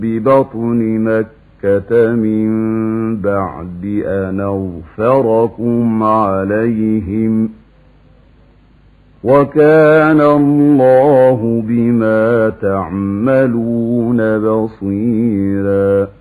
ببطن مكة من بعد أن أظفركم عليهم وكان الله بما تعملون بصيرا